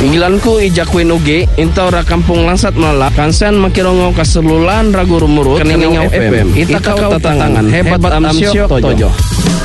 Panggilanku ijakuin uge Inta ora kampung langsat melala Kansen makirongo kaselulan ragu rumurut Keningau FM Ita kau tatangan Hebat amsyo tojo.